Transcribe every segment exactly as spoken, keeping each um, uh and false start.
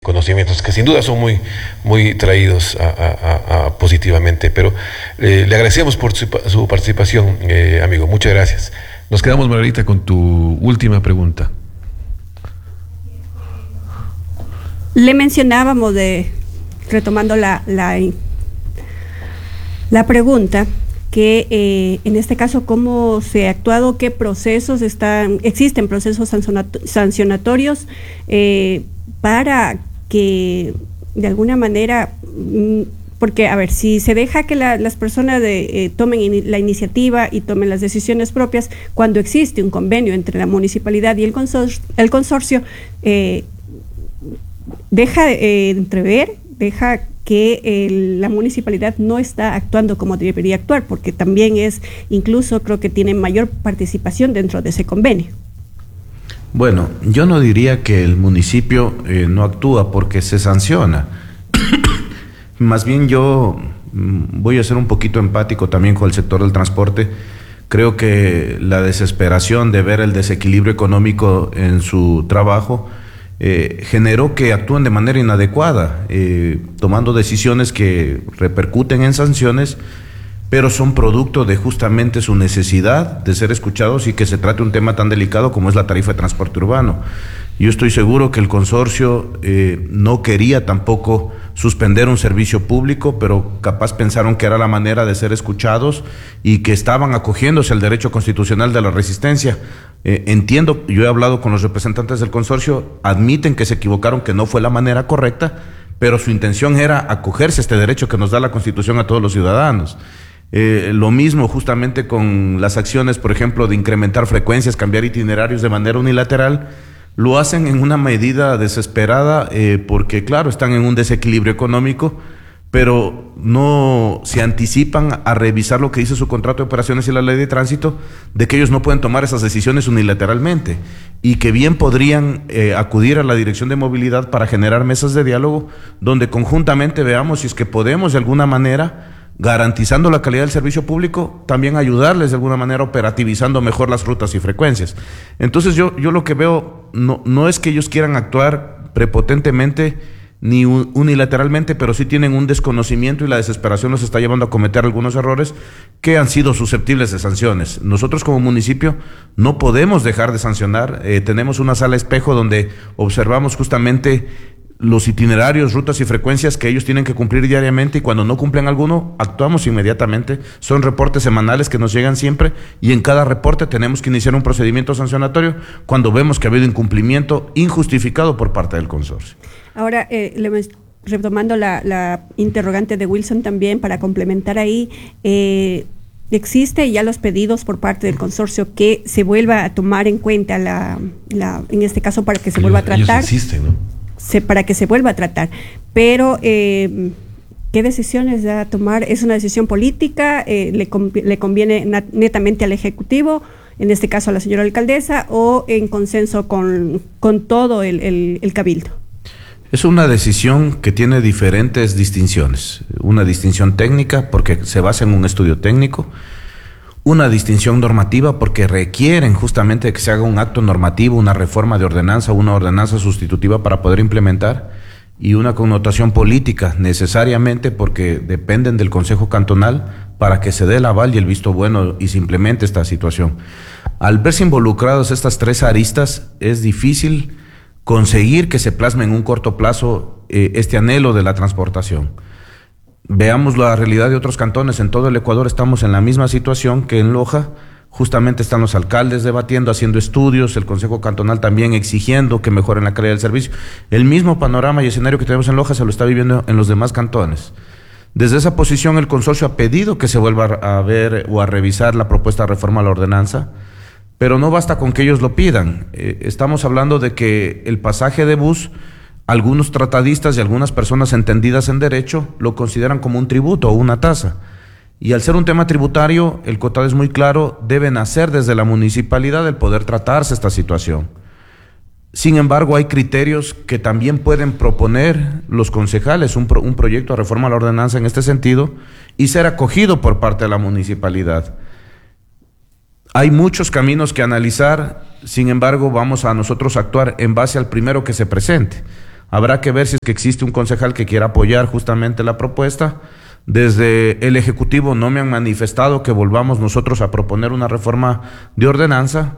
conocimientos que sin duda son muy, muy traídos a, a, a positivamente. Pero eh, le agradecemos por su, su participación, eh, amigo. Muchas gracias. Nos quedamos, Margarita, con tu última pregunta. Le mencionábamos de, retomando la, la, la pregunta, que eh, en este caso cómo se ha actuado, qué procesos están, existen procesos sancionatorios eh, para que de alguna manera, porque a ver, si se deja que la, las personas de, eh, tomen in, la iniciativa y tomen las decisiones propias, cuando existe un convenio entre la municipalidad y el consorcio, el consorcio eh, deja eh, entrever, deja que eh, la municipalidad no está actuando como debería actuar, porque también es, incluso creo que tiene mayor participación dentro de ese convenio. Bueno, yo no diría que el municipio eh, no actúa porque se sanciona. Más bien yo voy a ser un poquito empático también con el sector del transporte. Creo que la desesperación de ver el desequilibrio económico en su trabajo Eh, generó que actúen de manera inadecuada, eh, tomando decisiones que repercuten en sanciones, pero son producto de justamente su necesidad de ser escuchados y que se trate un tema tan delicado como es la tarifa de transporte urbano. Yo estoy seguro que el consorcio eh, no quería tampoco suspender un servicio público, pero capaz pensaron que era la manera de ser escuchados y que estaban acogiéndose al derecho constitucional de la resistencia. Eh, entiendo, yo he hablado con los representantes del consorcio, admiten que se equivocaron, que no fue la manera correcta, pero su intención era acogerse a este derecho que nos da la Constitución a todos los ciudadanos. Eh, lo mismo justamente con las acciones, por ejemplo, de incrementar frecuencias, cambiar itinerarios de manera unilateral. Lo hacen en una medida desesperada eh, porque, claro, están en un desequilibrio económico, pero no se anticipan a revisar lo que dice su contrato de operaciones y la ley de tránsito, de que ellos no pueden tomar esas decisiones unilateralmente y que bien podrían eh, acudir a la Dirección de Movilidad para generar mesas de diálogo donde conjuntamente veamos si es que podemos de alguna manera, garantizando la calidad del servicio público, también ayudarles de alguna manera operativizando mejor las rutas y frecuencias. Entonces yo, yo lo que veo no, no es que ellos quieran actuar prepotentemente ni unilateralmente, pero sí tienen un desconocimiento y la desesperación los está llevando a cometer algunos errores que han sido susceptibles de sanciones. Nosotros como municipio no podemos dejar de sancionar. Eh, tenemos una sala espejo donde observamos justamente los itinerarios, rutas y frecuencias que ellos tienen que cumplir diariamente, y cuando no cumplen alguno, actuamos inmediatamente. Son reportes semanales que nos llegan siempre, y en cada reporte tenemos que iniciar un procedimiento sancionatorio cuando vemos que ha habido incumplimiento injustificado por parte del consorcio. Ahora, eh, le, retomando la, la interrogante de Wilson también, para complementar ahí, eh, existe ya los pedidos por parte del consorcio que se vuelva a tomar en cuenta, la, la en este caso, para que se vuelva a tratar. Ellos insisten, ¿no? Se, para que se vuelva a tratar, pero eh, ¿qué decisiones va a tomar? ¿Es una decisión política? Eh, le, ¿Le conviene netamente al Ejecutivo, en este caso a la señora alcaldesa, o en consenso con, con todo el, el, el Cabildo? Es una decisión que tiene diferentes distinciones. Una distinción técnica porque se basa en un estudio técnico, una distinción normativa porque requieren justamente que se haga un acto normativo, una reforma de ordenanza, una ordenanza sustitutiva para poder implementar, y una connotación política necesariamente porque dependen del Consejo Cantonal para que se dé el aval y el visto bueno y se implemente esta situación. Al verse involucrados estas tres aristas, es difícil conseguir que se plasme en un corto plazo eh, este anhelo de la transportación. Veamos la realidad de otros cantones. En todo el Ecuador estamos en la misma situación que en Loja. Justamente están los alcaldes debatiendo, haciendo estudios, el Consejo Cantonal también exigiendo que mejoren la calidad del servicio. El mismo panorama y escenario que tenemos en Loja se lo está viviendo en los demás cantones. Desde esa posición el consorcio ha pedido que se vuelva a ver o a revisar la propuesta de reforma a la ordenanza, pero no basta con que ellos lo pidan. Eh, estamos hablando de que el pasaje de bus, algunos tratadistas y algunas personas entendidas en derecho lo consideran como un tributo o una tasa. Y al ser un tema tributario, el COTAD es muy claro, debe nacer desde la municipalidad el poder tratarse esta situación. Sin embargo, hay criterios que también pueden proponer los concejales, un, pro, un proyecto de reforma a la ordenanza en este sentido, y ser acogido por parte de la municipalidad. Hay muchos caminos que analizar, sin embargo, vamos a nosotros actuar en base al primero que se presente. Habrá que ver si es que existe un concejal que quiera apoyar justamente la propuesta. Desde el Ejecutivo no me han manifestado que volvamos nosotros a proponer una reforma de ordenanza.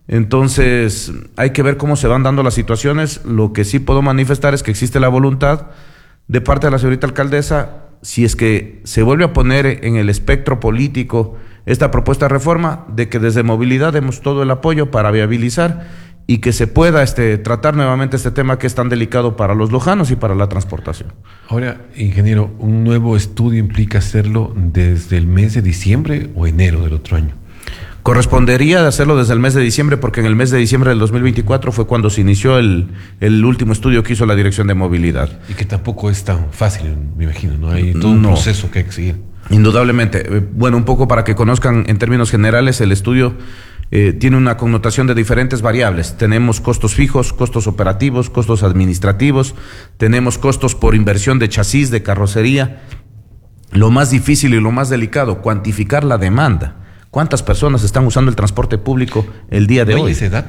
Entonces hay que ver cómo se van dando las situaciones. Lo que sí puedo manifestar es que existe la voluntad de parte de la señorita alcaldesa, si es que se vuelve a poner en el espectro político esta propuesta de reforma, de que desde Movilidad demos todo el apoyo para viabilizar y que se pueda este, tratar nuevamente este tema que es tan delicado para los lojanos y para la transportación. Ahora, ingeniero, ¿un nuevo estudio implica hacerlo desde el mes de diciembre o enero del otro año? Correspondería de hacerlo desde el mes de diciembre, porque en el mes de diciembre del dos mil veinticuatro fue cuando se inició el, el último estudio que hizo la Dirección de Movilidad. Y que tampoco es tan fácil, me imagino, ¿no? Hay todo un no. proceso que hay que seguir. Indudablemente. Bueno, un poco para que conozcan en términos generales, el estudio eh, tiene una connotación de diferentes variables. Tenemos costos fijos, costos operativos, costos administrativos, tenemos costos por inversión de chasis, de carrocería. Lo más difícil y lo más delicado, cuantificar la demanda. ¿Cuántas personas están usando el transporte público el día de ¿No hoy? hay ese dato?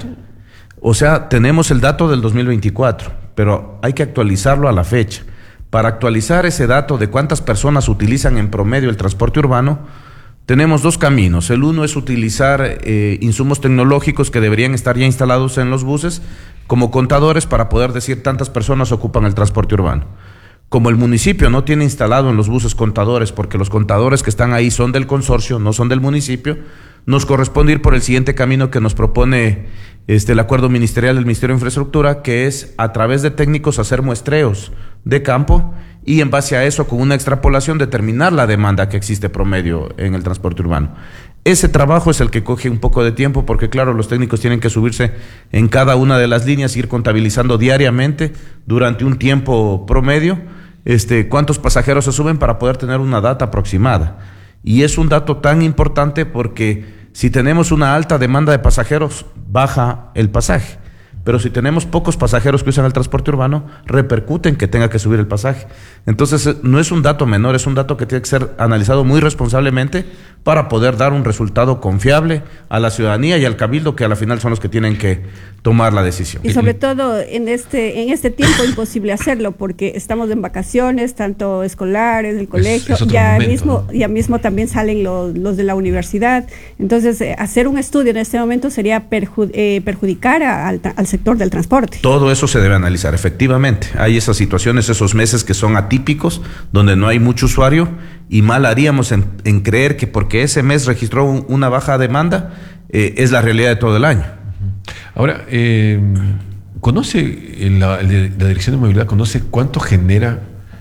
O sea, tenemos el dato del dos mil veinticuatro, pero hay que actualizarlo a la fecha. Para actualizar ese dato de cuántas personas utilizan en promedio el transporte urbano, tenemos dos caminos. El uno es utilizar eh, insumos tecnológicos que deberían estar ya instalados en los buses como contadores para poder decir tantas personas ocupan el transporte urbano. Como el municipio no tiene instalado en los buses contadores, porque los contadores que están ahí son del consorcio, no son del municipio, nos corresponde ir por el siguiente camino que nos propone este, el acuerdo ministerial del Ministerio de Infraestructura, que es a través de técnicos hacer muestreos de campo y en base a eso, con una extrapolación, determinar la demanda que existe promedio en el transporte urbano. Ese trabajo es el que coge un poco de tiempo porque, claro, los técnicos tienen que subirse en cada una de las líneas, ir contabilizando diariamente durante un tiempo promedio este, cuántos pasajeros se suben para poder tener una data aproximada. Y es un dato tan importante porque si tenemos una alta demanda de pasajeros, baja el pasaje. Pero si tenemos pocos pasajeros que usan el transporte urbano, repercute en que tenga que subir el pasaje. Entonces, no es un dato menor, es un dato que tiene que ser analizado muy responsablemente para poder dar un resultado confiable a la ciudadanía y al cabildo, que a la final son los que tienen que tomar la decisión. Y sobre todo en este en este tiempo imposible hacerlo porque estamos en vacaciones, tanto escolares, del colegio, es, es ya momento, mismo ¿no? ya mismo también salen los, los de la universidad. Entonces, eh, hacer un estudio en este momento sería perju eh, perjudicar a, al, al sector del transporte. Todo eso se debe analizar, efectivamente. Hay esas situaciones, esos meses que son atípicos, donde no hay mucho usuario, y mal haríamos en, en creer que porque ese mes registró un, una baja demanda, eh, es la realidad de todo el año. Ahora, eh, ¿conoce la, la Dirección de Movilidad, conoce cuánto genera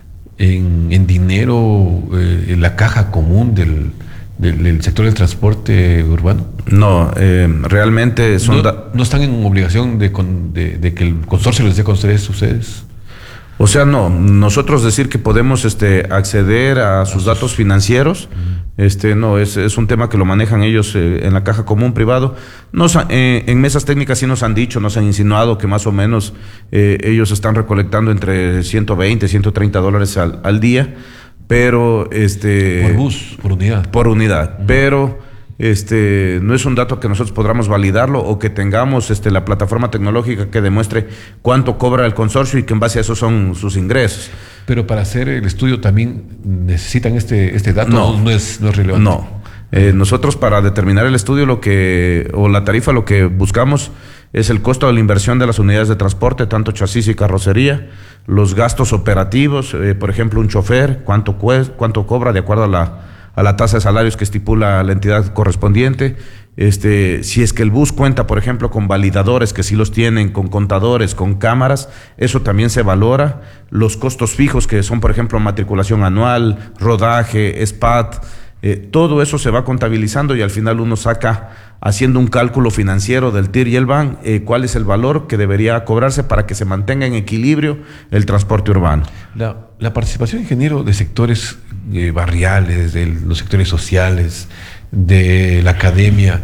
en, en dinero eh, en la caja común del, del, del sector del transporte urbano? No, eh, realmente son... ¿No, ¿No están en obligación de, con, de, de que el consorcio les dé con ustedes, ustedes? O sea, no, nosotros decir que podemos este, acceder a sus datos financieros, uh-huh. este, no, es, es un tema que lo manejan ellos eh, en la caja común privado. Nos, eh, en mesas técnicas sí nos han dicho, nos han insinuado que más o menos eh, ellos están recolectando entre ciento veinte, ciento treinta dólares al, al día, pero... este por bus, por unidad. Por unidad, uh-huh. pero... Este, no es un dato que nosotros podamos validarlo o que tengamos este, la plataforma tecnológica que demuestre cuánto cobra el consorcio y que en base a eso son sus ingresos. Pero para hacer el estudio también necesitan este, este dato, no, no, es, no es relevante. No, eh, nosotros para determinar el estudio lo que o la tarifa lo que buscamos es el costo de la inversión de las unidades de transporte, tanto chasis y carrocería, los gastos operativos, eh, por ejemplo un chofer, cuánto, cuesta, cuánto cobra de acuerdo a la a la tasa de salarios que estipula la entidad correspondiente, este, si es que el bus cuenta, por ejemplo, con validadores que sí los tienen, con contadores, con cámaras, eso también se valora, los costos fijos que son, por ejemplo, matriculación anual, rodaje, S P A T, eh, todo eso se va contabilizando y al final uno saca, haciendo un cálculo financiero del T I R y el B A N, eh, cuál es el valor que debería cobrarse para que se mantenga en equilibrio el transporte urbano. La, la participación, ingeniero, de sectores eh, barriales, de los sectores sociales, de la academia,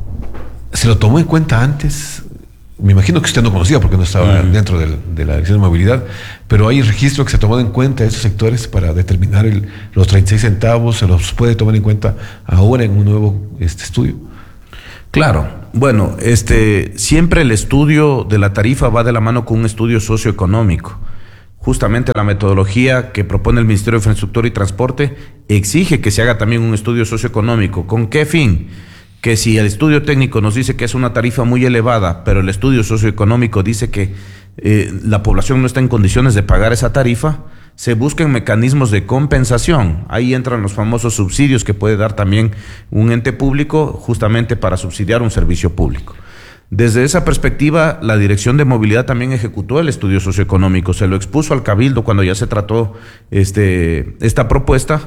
¿se lo tomó en cuenta antes? Me imagino que usted no conocía porque no estaba mm. dentro del, de la Dirección de Movilidad, pero hay registro que se ha tomado en cuenta esos sectores para determinar el, los treinta y seis centavos, se los puede tomar en cuenta ahora en un nuevo este, estudio. Claro, bueno, este, siempre el estudio de la tarifa va de la mano con un estudio socioeconómico. justamente la metodología que propone el Ministerio de Infraestructura y Transporte exige que se haga también un estudio socioeconómico. ¿Con qué fin? Que si el estudio técnico nos dice que es una tarifa muy elevada, pero el estudio socioeconómico dice que eh, la población no está en condiciones de pagar esa tarifa, se busquen mecanismos de compensación. Ahí entran los famosos subsidios que puede dar también un ente público justamente para subsidiar un servicio público. Desde esa perspectiva, la Dirección de Movilidad también ejecutó el estudio socioeconómico, se lo expuso al Cabildo cuando ya se trató este, esta propuesta,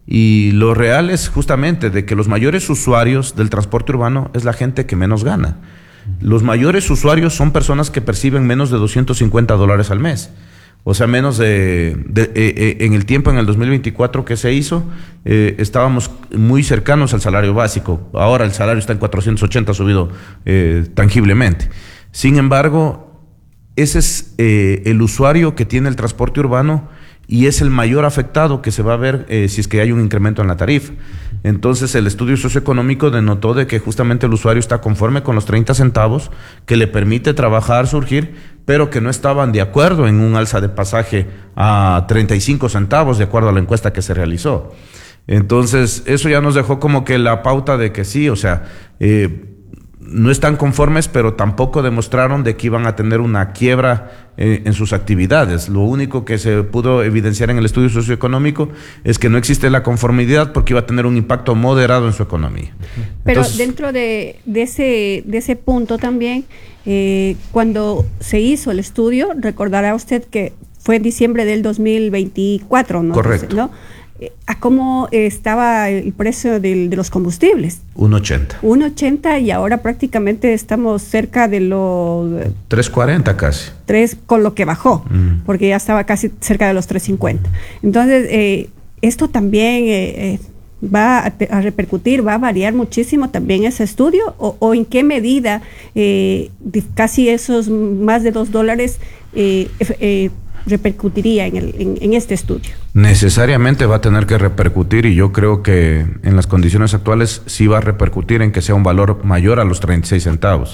y lo real es justamente de que los mayores usuarios del transporte urbano es la gente que menos gana. Los mayores usuarios son personas que perciben menos de doscientos cincuenta dólares al mes. O sea, menos de, de eh, eh, en el tiempo, en el dos mil veinticuatro que se hizo, eh, estábamos muy cercanos al salario básico. Ahora el salario está en cuatrocientos ochenta, ha subido eh, tangiblemente. Sin embargo, ese es eh, el usuario que tiene el transporte urbano y es el mayor afectado que se va a ver eh, si es que hay un incremento en la tarifa. Entonces el estudio socioeconómico denotó de que justamente el usuario está conforme con los treinta centavos, que le permite trabajar, surgir, pero que no estaban de acuerdo en un alza de pasaje a treinta y cinco centavos, de acuerdo a la encuesta que se realizó. Entonces eso ya nos dejó como que la pauta de que sí, o sea, eh, no están conformes, pero tampoco demostraron de que iban a tener una quiebra eh, en sus actividades. Lo único que se pudo evidenciar en el estudio socioeconómico es que no existe la conformidad porque iba a tener un impacto moderado en su economía. Pero Entonces, dentro de, de, ese, de ese punto también, eh, cuando se hizo el estudio, recordará usted que fue en diciembre del dos mil veinticuatro, ¿no? Correcto. ¿No? ¿A cómo estaba el precio del, de los combustibles? uno ochenta. uno ochenta y ahora prácticamente estamos cerca de los tres cuarenta casi. tres, con lo que bajó, mm. porque ya estaba casi cerca de los tres cincuenta. Entonces, eh, esto también eh, eh, va a, a repercutir, va a variar muchísimo también ese estudio, o, o en qué medida eh, casi esos más de dos dólares eh, eh, repercutiría en, el, en, en este estudio. Necesariamente va a tener que repercutir, y yo creo que en las condiciones actuales sí va a repercutir en que sea un valor mayor a los treinta y seis centavos.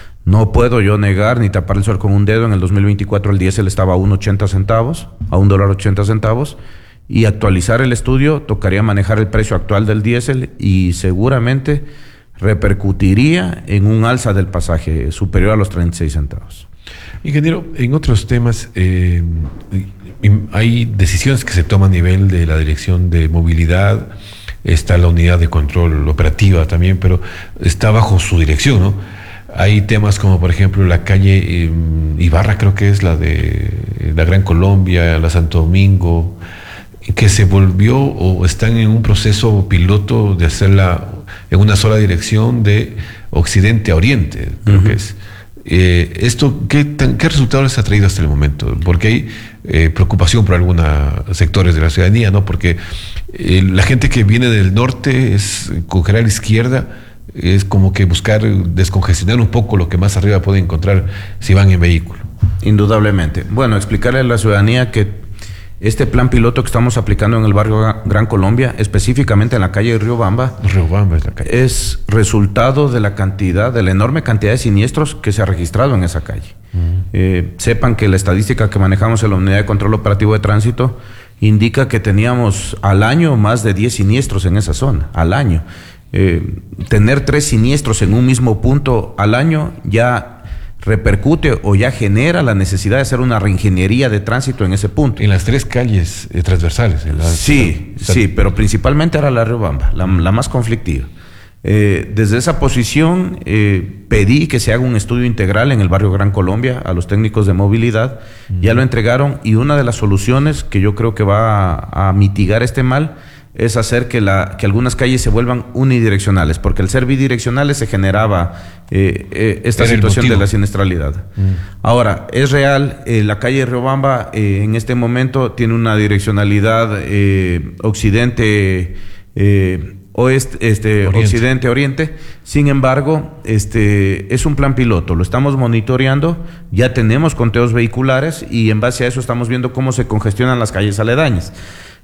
No puedo yo negar ni tapar el sol con un dedo. En el dos mil veinticuatro el diésel estaba a uno ochenta centavos, a un dólar ochenta centavos, y actualizar el estudio tocaría manejar el precio actual del diésel y seguramente repercutiría en un alza del pasaje superior a los treinta y seis centavos. Ingeniero, en otros temas eh, hay decisiones que se toman a nivel de la Dirección de Movilidad, está la unidad de control operativa también, pero está bajo su dirección, ¿no? Hay temas como, por ejemplo, la calle eh, Ibarra, creo que es la de la Gran Colombia, la Santo Domingo, que se volvió o están en un proceso piloto de hacerla en una sola dirección de occidente a oriente, creo uh-huh. que es. Eh, ¿Esto qué, tan, qué resultados les ha traído hasta el momento? Porque hay eh, preocupación por algunos sectores de la ciudadanía, ¿no? Porque eh, la gente que viene del norte es coger a la izquierda, es como que buscar descongestionar un poco lo que más arriba pueden encontrar si van en vehículo. Indudablemente. Bueno, explicarle a la ciudadanía que este plan piloto que estamos aplicando en el barrio Gran Colombia, específicamente en la calle Riobamba, Riobamba es la calle, es resultado de la cantidad, de la enorme cantidad de siniestros que se ha registrado en esa calle. Uh-huh. Eh, sepan que la estadística que manejamos en la Unidad de Control Operativo de Tránsito indica que teníamos al año más de diez siniestros en esa zona, al año. Eh, tener tres siniestros en un mismo punto al año ya repercute o ya genera la necesidad de hacer una reingeniería de tránsito en ese punto. En las tres calles eh, transversales. En la, sí, la, sí, pero principalmente era la Riobamba, la, la más conflictiva. Eh, desde esa posición eh, pedí que se haga un estudio integral en el barrio Gran Colombia a los técnicos de movilidad, uh-huh. ya lo entregaron, y una de las soluciones que yo creo que va a, a mitigar este mal es hacer que, la, que algunas calles se vuelvan unidireccionales, porque al ser bidireccionales se generaba eh, eh, esta Era situación de la siniestralidad. Mm. Ahora, es real, eh, la calle Riobamba eh, en este momento tiene una direccionalidad eh, occidente, eh, oeste, este, oriente. occidente, oriente. Sin embargo, este, es un plan piloto, lo estamos monitoreando, ya tenemos conteos vehiculares y en base a eso estamos viendo cómo se congestionan las calles aledañas.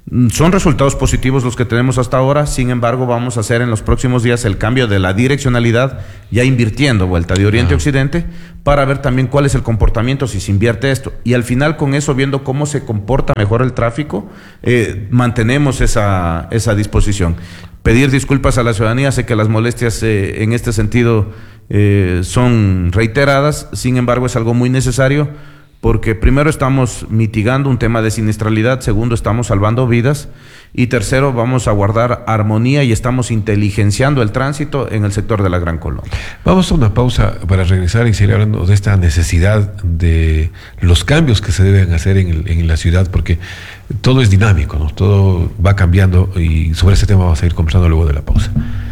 Son resultados positivos los que tenemos hasta ahora, sin embargo vamos a hacer en los próximos días el cambio de la direccionalidad, ya invirtiendo vuelta de oriente a occidente, para ver también cuál es el comportamiento si se invierte esto. Y al final con eso, viendo cómo se comporta mejor el tráfico, eh, mantenemos esa, esa disposición. Pedir disculpas a la ciudadanía, sé que las molestias eh, en este sentido eh, son reiteradas, sin embargo es algo muy necesario, porque primero estamos mitigando un tema de siniestralidad, segundo estamos salvando vidas y tercero vamos a guardar armonía y estamos inteligenciando el tránsito en el sector de la Gran Colombia. Vamos a una pausa para regresar y seguir hablando de esta necesidad de los cambios que se deben hacer en, el, en la ciudad, porque todo es dinámico, ¿no? Todo va cambiando y sobre ese tema vamos a ir conversando luego de la pausa.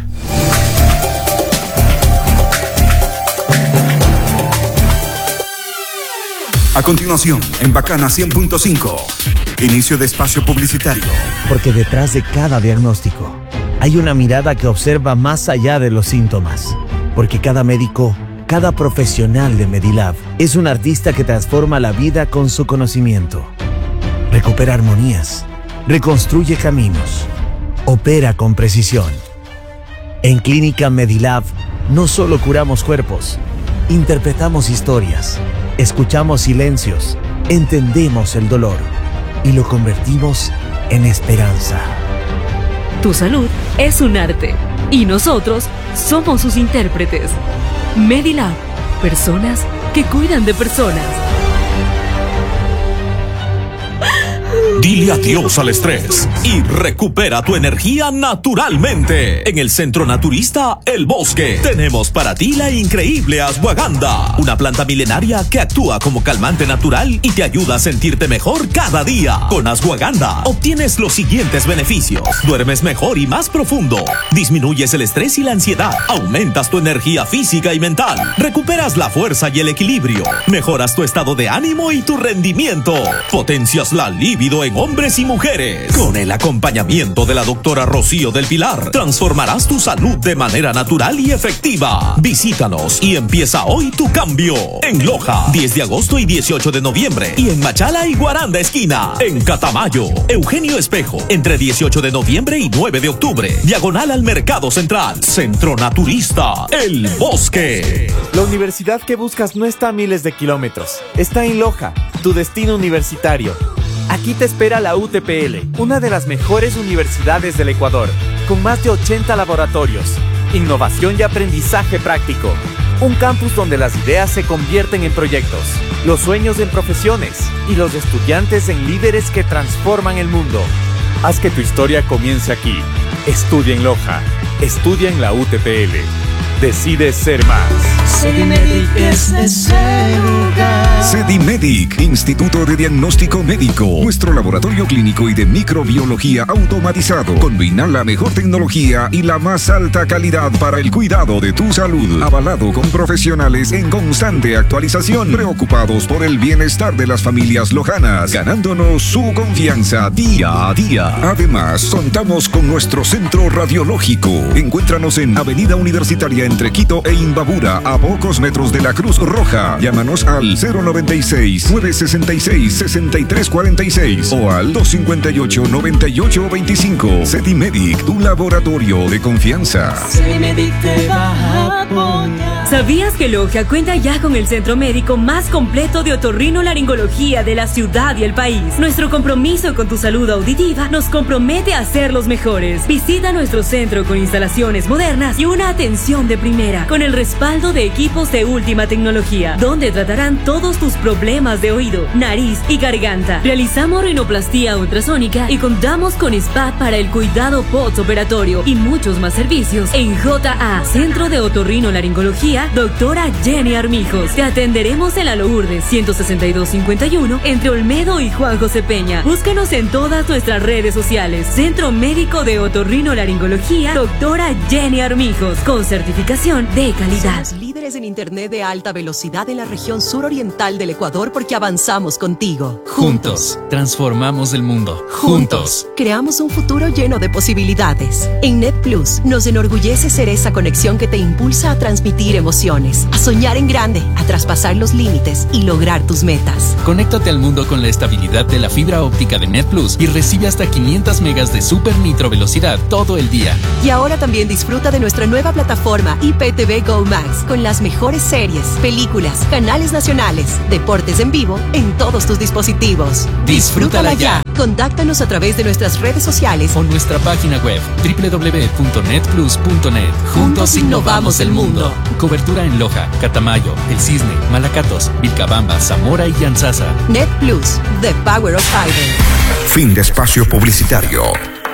A continuación, en Bacana cien punto cinco, inicio de espacio publicitario. Porque detrás de cada diagnóstico hay una mirada que observa más allá de los síntomas. Porque cada médico, cada profesional de Medilab es un artista que transforma la vida con su conocimiento. Recupera armonías, reconstruye caminos, opera con precisión. En Clínica Medilab no solo curamos cuerpos, interpretamos historias. Escuchamos silencios, entendemos el dolor y lo convertimos en esperanza. Tu salud es un arte y nosotros somos sus intérpretes. Medilab, personas que cuidan de personas. Dile adiós al estrés y recupera tu energía naturalmente. En el Centro Naturista El Bosque tenemos para ti la increíble ashwagandha, una planta milenaria que actúa como calmante natural y te ayuda a sentirte mejor cada día. Con ashwagandha obtienes los siguientes beneficios: duermes mejor y más profundo, disminuyes el estrés y la ansiedad, aumentas tu energía física y mental, recuperas la fuerza y el equilibrio, mejoras tu estado de ánimo y tu rendimiento, potencias la libido en hombres y mujeres. Con el acompañamiento de la doctora Rocío del Pilar, transformarás tu salud de manera natural y efectiva. Visítanos y empieza hoy tu cambio. En Loja, diez de agosto y dieciocho de noviembre. Y en Machala y Guaranda esquina. En Catamayo, Eugenio Espejo, entre dieciocho de noviembre y nueve de octubre. Diagonal al Mercado Central. Centro Naturista El Bosque. La universidad que buscas no está a miles de kilómetros. Está en Loja, tu destino universitario. Aquí te espera la U T P L, una de las mejores universidades del Ecuador, con más de ochenta laboratorios, innovación y aprendizaje práctico. Un campus donde las ideas se convierten en proyectos, los sueños en profesiones y los estudiantes en líderes que transforman el mundo. Haz que tu historia comience aquí. Estudia en Loja. Estudia en la U T P L. Decides ser más. Sedimedic es ese lugar. Sedimedic, Instituto de Diagnóstico Médico. Nuestro laboratorio clínico y de microbiología automatizado. Combina la mejor tecnología y la más alta calidad para el cuidado de tu salud. Avalado con profesionales en constante actualización. Preocupados por el bienestar de las familias lojanas. Ganándonos su confianza día a día. Además, contamos con nuestro centro radiológico. Encuéntranos en Avenida Universitaria entre Quito e Imbabura, a pocos metros de la Cruz Roja. Llámanos al cero noventa y seis, nueve sesenta y seis, sesenta y tres cuarenta y seis o al dos cincuenta y ocho, noventa y ocho veinticinco. Sedimedic, tu laboratorio de confianza. Sedimedic te va a apoyar. ¿Sabías que Loja cuenta ya con el centro médico más completo de otorrinolaringología de la ciudad y el país? Nuestro compromiso con tu salud auditiva nos compromete a ser los mejores. Visita nuestro centro con instalaciones modernas y una atención de primera, con el respaldo de equipos de última tecnología, donde tratarán todos tus problemas de oído, nariz y garganta. Realizamos rinoplastía ultrasónica y contamos con spa para el cuidado postoperatorio y muchos más servicios en J A, Centro de Otorrinolaringología, doctora Jenny Armijos. Te atenderemos en la Lourdes ciento sesenta y dos cincuenta y uno entre Olmedo y Juan José Peña. Búscanos en todas nuestras redes sociales. Centro Médico de Otorrinolaringología, doctora Jenny Armijos, con certificación de calidad. Somos líderes líderes en Internet de alta velocidad en la región suroriental del Ecuador porque avanzamos contigo. Juntos, transformamos el mundo. Juntos, creamos un futuro lleno de posibilidades. En NetPlus, nos enorgullece ser esa conexión que te impulsa a transmitir emociones, a soñar en grande, a traspasar los límites y lograr tus metas. Conéctate al mundo con la estabilidad de la fibra óptica de NetPlus y recibe hasta quinientas megas de super nitro velocidad todo el día. Y ahora también disfruta de nuestra nueva plataforma I P T V Go Max con las mejores series, películas, canales nacionales, deportes en vivo en todos tus dispositivos. Disfrútala ya. Contáctanos a través de nuestras redes sociales o nuestra página web doble u doble u doble u punto netplus punto net. Juntos innovamos el mundo. Cobertura en Loja, Catamayo, El Cisne, Malacatos, Vilcabamba, Zamora y Yanzasa. NetPlus, the power of fiber. Fin de espacio publicitario.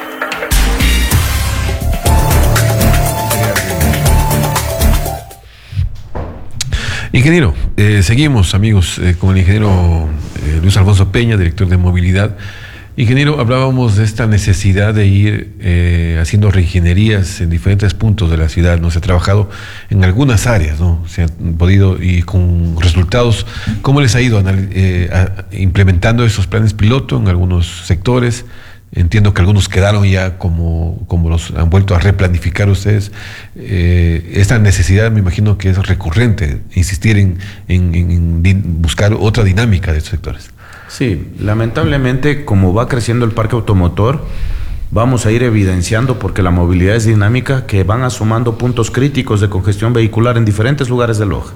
Ingeniero, eh, seguimos amigos eh, con el ingeniero eh, Luis Alfonso Peña, director de movilidad. Ingeniero, hablábamos de esta necesidad de ir eh, haciendo reingenierías en diferentes puntos de la ciudad, ¿no? Se ha trabajado en algunas áreas, ¿no? Se han podido, y con resultados. ¿Cómo les ha ido eh, a, implementando esos planes piloto en algunos sectores? Entiendo que algunos quedaron ya como, como los han vuelto a replanificar ustedes. Eh, esta necesidad me imagino que es recurrente, insistir en, en, en, en buscar otra dinámica de estos sectores. Sí, lamentablemente como va creciendo el parque automotor, vamos a ir evidenciando, porque la movilidad es dinámica, que van asomando puntos críticos de congestión vehicular en diferentes lugares de Loja.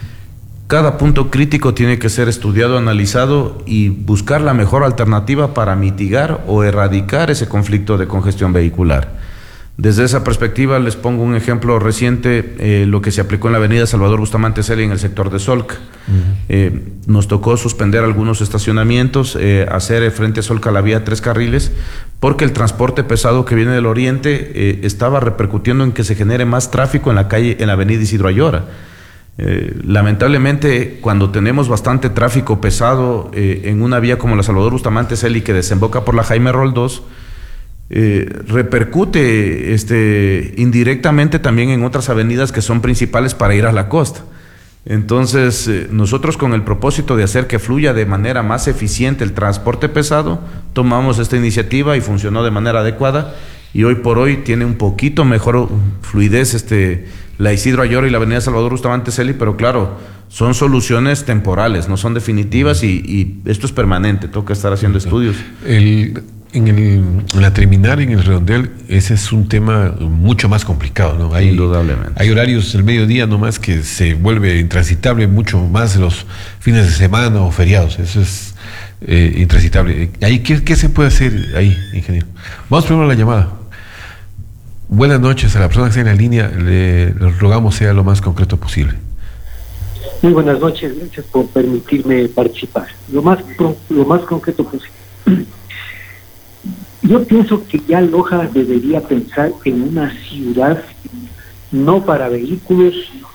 Cada punto crítico tiene que ser estudiado, analizado y buscar la mejor alternativa para mitigar o erradicar ese conflicto de congestión vehicular. Desde esa perspectiva les pongo un ejemplo reciente, eh, lo que se aplicó en la avenida Salvador Bustamante Celi en el sector de Solca. Uh-huh. eh, nos tocó suspender algunos estacionamientos, eh, hacer frente a Solca la vía tres carriles, porque el transporte pesado que viene del oriente eh, estaba repercutiendo en que se genere más tráfico en la calle, en la avenida Isidro Ayora. Eh, lamentablemente, cuando tenemos bastante tráfico pesado eh, en una vía como la Salvador Bustamante Celi, que desemboca por la Jaime Roldós, eh, repercute este, indirectamente también en otras avenidas que son principales para ir a la costa. Entonces, eh, nosotros con el propósito de hacer que fluya de manera más eficiente el transporte pesado, tomamos esta iniciativa y funcionó de manera adecuada, y hoy por hoy tiene un poquito mejor fluidez este, la Isidro Ayora y la avenida Salvador Bustamante Celi, pero claro, son soluciones temporales, no son definitivas, y, y esto es permanente, toca estar haciendo estudios. El, en, el, en la terminal, en el redondel, ese es un tema mucho más complicado, ¿no? Hay, Indudablemente. Hay horarios del mediodía nomás que se vuelve intransitable, mucho más los fines de semana o feriados, eso es eh, intransitable. Ahí, ¿qué, ¿Qué se puede hacer ahí, ingeniero? Vamos primero a la llamada. Buenas noches, a la persona que está en la línea, le, le rogamos sea lo más concreto posible. Muy buenas noches, gracias por permitirme participar. Lo más, lo más concreto posible. Yo pienso que ya Loja debería pensar en una ciudad no para vehículos,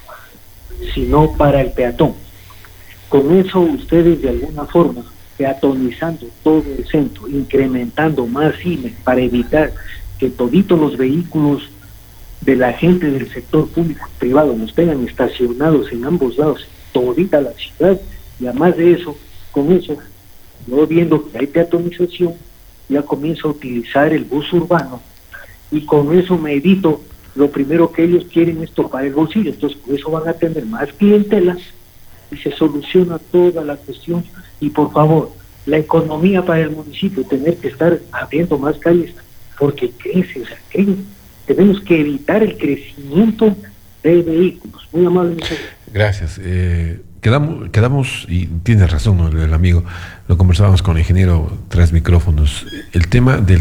sino para el peatón. Con eso ustedes de alguna forma, peatonizando todo el centro, incrementando más cines para evitar que toditos los vehículos de la gente del sector público y privado nos tengan estacionados en ambos lados, todita la ciudad, y además de eso, con eso, yo viendo que hay peatonización, ya comienzo a utilizar el bus urbano, y con eso me evito, lo primero que ellos quieren es topar el bolsillo, entonces por eso van a tener más clientelas, y se soluciona toda la cuestión, y por favor, la economía para el municipio, tener que estar abriendo más calles, porque crece, o sea, crece. Tenemos que evitar el crecimiento de vehículos. Muy amable. Gracias. Eh, quedamos, quedamos, y tiene razón, ¿no?, el amigo, lo conversábamos con el ingeniero tras micrófonos, el tema del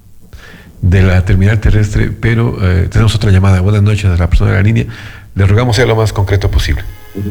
de la terminal terrestre, pero eh, tenemos otra llamada. Buenas noches a la persona de la línea. Le rogamos ser lo más concreto posible.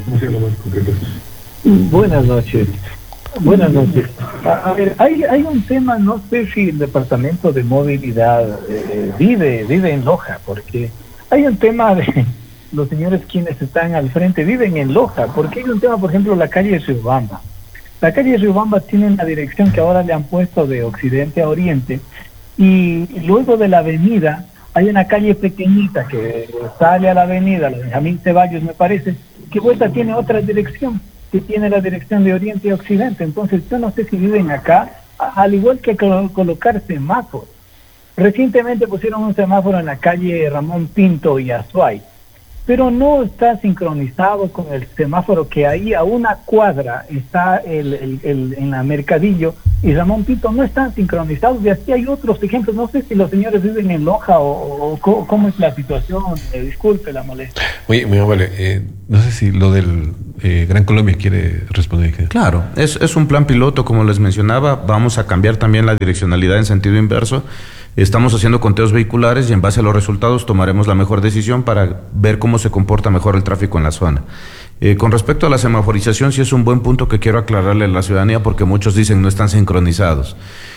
Buenas noches. Buenas noches. A, a ver, hay, hay un tema, no sé si el Departamento de Movilidad eh, vive, vive en Loja, porque hay un tema de los señores quienes están al frente, viven en Loja, porque hay un tema, por ejemplo, la calle Riobamba. La calle Riobamba tiene una dirección que ahora le han puesto de occidente a oriente, y luego de la avenida hay una calle pequeñita que sale a la avenida, la Benjamín Ceballos me parece, que Vuelta tiene otra dirección, que tiene la dirección de oriente y occidente. Entonces yo no sé si viven acá, a- al igual que colo- colocar semáforos. Recientemente pusieron un semáforo en la calle Ramón Pinto y Azuay, pero no está sincronizado con el semáforo que ahí a una cuadra está el, el, el- en la Mercadillo y Ramón Pinto no están sincronizados. Y así hay otros ejemplos. No sé si los señores viven en Loja o, o co- cómo es la situación. Eh, disculpe la molestia. Muy, muy amable. Eh, no sé si lo del eh, Gran Colombia quiere responder. Claro, es, es un plan piloto, como les mencionaba. Vamos a cambiar también la direccionalidad en sentido inverso. Estamos haciendo conteos vehiculares y en base a los resultados tomaremos la mejor decisión para ver cómo se comporta mejor el tráfico en la zona. Eh, con respecto a la semaforización, sí es un buen punto que quiero aclararle a la ciudadanía porque muchos dicen no están sincronizados.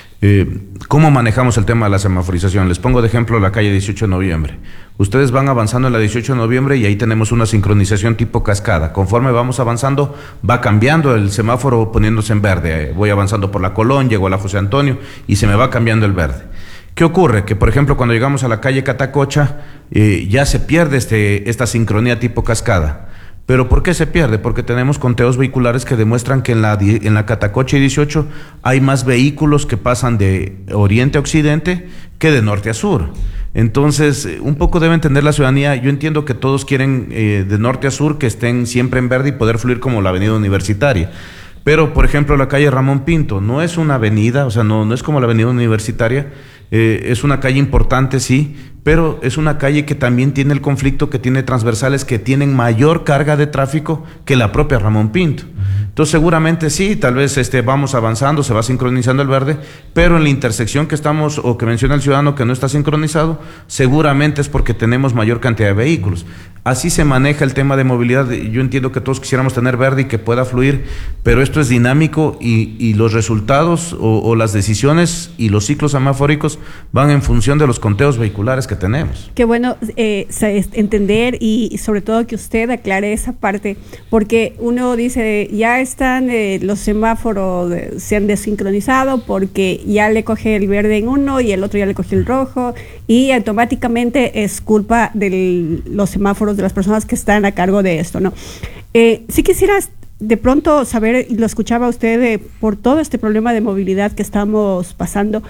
Eh, ¿Cómo manejamos el tema de la semaforización? Les pongo de ejemplo la calle dieciocho de noviembre. Ustedes van avanzando en la dieciocho de noviembre y ahí tenemos una sincronización tipo cascada. Conforme vamos avanzando, va cambiando el semáforo poniéndose en verde. Eh, voy avanzando por la Colón, llego a la José Antonio y se me va cambiando el verde. ¿Qué ocurre? Que, por ejemplo, cuando llegamos a la calle Catacocha, eh, ya se pierde este, esta sincronía tipo cascada. ¿Pero por qué se pierde? Porque tenemos conteos vehiculares que demuestran que en la, en la Catacocha y dieciocho hay más vehículos que pasan de oriente a occidente que de norte a sur. Entonces, un poco debe entender la ciudadanía. Yo entiendo que todos quieren eh, de norte a sur que estén siempre en verde y poder fluir como la avenida Universitaria. Pero, por ejemplo, la calle Ramón Pinto no es una avenida, o sea, no, no es como la avenida Universitaria, eh, es una calle importante, sí, pero es una calle que también tiene el conflicto, que tiene transversales que tienen mayor carga de tráfico que la propia Ramón Pinto. Entonces, seguramente sí, tal vez este, vamos avanzando, se va sincronizando el verde, pero en la intersección que estamos, o que menciona el ciudadano que no está sincronizado, seguramente es porque tenemos mayor cantidad de vehículos. Así se maneja el tema de movilidad. Yo entiendo que todos quisiéramos tener verde y que pueda fluir, pero esto es dinámico y, y los resultados o, o las decisiones y los ciclos semafóricos van en función de los conteos vehiculares que tenemos. Qué bueno eh, entender y, y sobre todo que usted aclare esa parte, porque uno dice, ya están eh, los semáforos, eh, se han desincronizado porque ya le coge el verde en uno y el otro ya le coge el rojo y automáticamente es culpa de los semáforos de las personas que están a cargo de esto, ¿no? Eh, si quisieras de pronto saber, y lo escuchaba usted, eh, por todo este problema de movilidad que estamos pasando,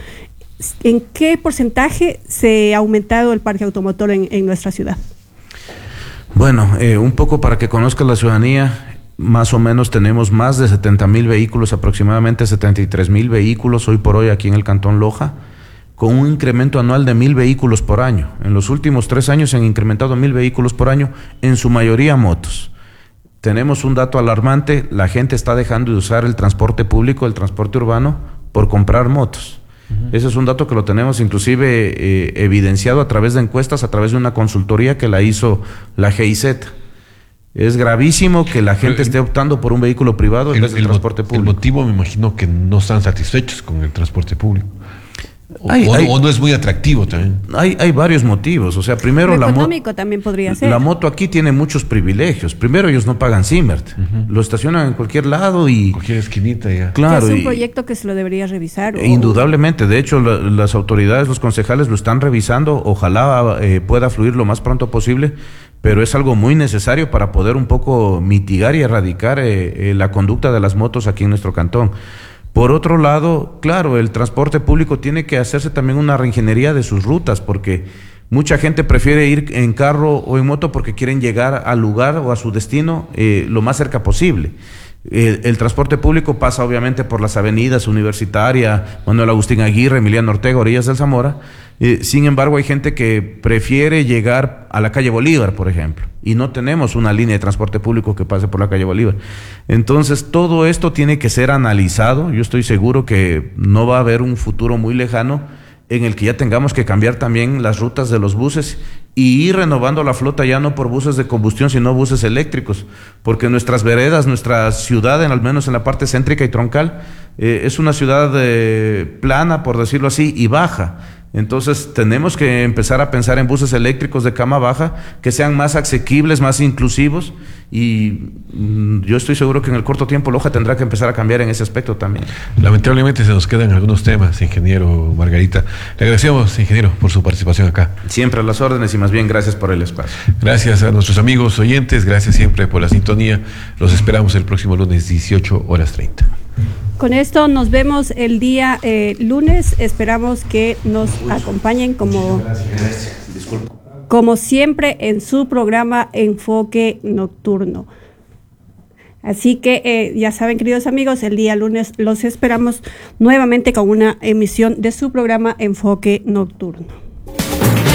¿en qué porcentaje se ha aumentado el parque automotor en, en nuestra ciudad? Bueno, eh, un poco para que conozca la ciudadanía, más o menos tenemos más de setenta mil vehículos, aproximadamente setenta y tres mil vehículos hoy por hoy aquí en el Cantón Loja, con un incremento anual de mil vehículos por año. En los últimos tres años se han incrementado mil vehículos por año, en su mayoría motos. Tenemos un dato alarmante, la gente está dejando de usar el transporte público, el transporte urbano, por comprar motos. Uh-huh. Ese es un dato que lo tenemos inclusive eh, evidenciado a través de encuestas, a través de una consultoría que la hizo la G I Z. Es gravísimo que la gente Pero, esté optando por un vehículo privado en vez del transporte público. El motivo, me imagino, que no están satisfechos con el transporte público. O, hay, o, hay, o no es muy atractivo también. Hay, hay varios motivos. O sea, primero lo la económico también podría ser. La moto aquí tiene muchos privilegios. Primero, ellos no pagan Simert. Uh-huh. Lo estacionan en cualquier lado y cualquier esquinita ya. Claro. Es un y, proyecto que se lo debería revisar. E indudablemente. De hecho, la, las autoridades, los concejales lo están revisando. Ojalá eh, pueda fluir lo más pronto posible. Pero es algo muy necesario para poder un poco mitigar y erradicar eh, eh, la conducta de las motos aquí en nuestro cantón. Por otro lado, claro, el transporte público tiene que hacerse también una reingeniería de sus rutas, porque mucha gente prefiere ir en carro o en moto porque quieren llegar al lugar o a su destino eh, lo más cerca posible. El, el transporte público pasa obviamente por las avenidas Universitaria, Manuel Agustín Aguirre, Emiliano Ortega, orillas del Zamora. Eh, sin embargo, hay gente que prefiere llegar a la calle Bolívar, por ejemplo, y no tenemos una línea de transporte público que pase por la calle Bolívar. Entonces, todo esto tiene que ser analizado. Yo estoy seguro que no va a haber un futuro muy lejano en el que ya tengamos que cambiar también las rutas de los buses y ir renovando la flota ya no por buses de combustión, sino buses eléctricos, porque nuestras veredas, nuestra ciudad, en, al menos en la parte céntrica y troncal, eh, es una ciudad eh, plana, por decirlo así, y baja. Entonces tenemos que empezar a pensar en buses eléctricos de cama baja que sean más asequibles, más inclusivos, y mm, yo estoy seguro que en el corto tiempo Loja tendrá que empezar a cambiar en ese aspecto también. Lamentablemente se nos quedan algunos temas, ingeniero Margarita. Le agradecemos, ingeniero, por su participación acá. Siempre a las órdenes y más bien gracias por el espacio. Gracias a nuestros amigos oyentes, gracias siempre por la sintonía. Los esperamos el próximo lunes, dieciocho horas treinta. Con esto nos vemos el día eh, lunes. Esperamos que nos acompañen como, como siempre en su programa Enfoque Nocturno. Así que eh, ya saben, queridos amigos, el día lunes los esperamos nuevamente con una emisión de su programa Enfoque Nocturno.